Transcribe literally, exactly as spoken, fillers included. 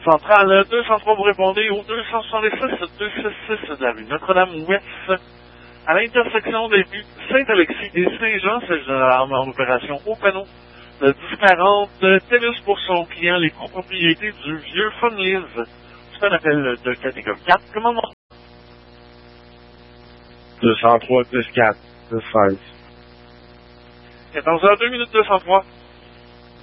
Centrale deux cent trois, vous répondez au deux cent soixante-six, deux cent soixante-six de la rue Notre-Dame-Ouest, à l'intersection des rues Saint-Alexis et Saint-Jean, c'est généralement en opération au panneau. Le dix quarante, TELUS pour son client, les copropriétés du vieux Funlis. C'est un appel de catégorie quatre. Commandement. deux cent trois plus quatre, plus seize. quatorze heures deux minutes deux cent trois.